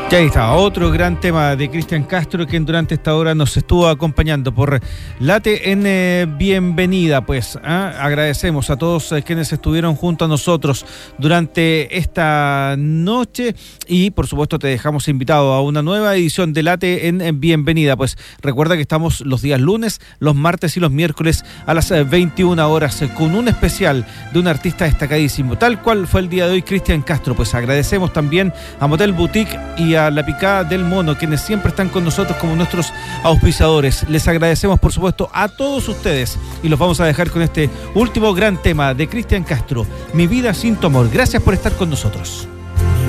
Ya está, otro gran tema de Cristian Castro, quien durante esta hora nos estuvo acompañando por Late en Bienvenida. Pues agradecemos a todos quienes estuvieron junto a nosotros durante esta noche y por supuesto te dejamos invitado a una nueva edición de Late en Bienvenida. Pues recuerda que estamos los días lunes, los martes y los miércoles a las 21 horas con un especial de un artista destacadísimo, tal cual fue el día de hoy Cristian Castro. Pues agradecemos también a Motel Boutique y a La Picada del Mono, quienes siempre están con nosotros como nuestros auspiciadores. Les agradecemos por supuesto a todos ustedes y los vamos a dejar con este último gran tema de Cristian Castro, Mi vida sin tu amor. Gracias por estar con nosotros.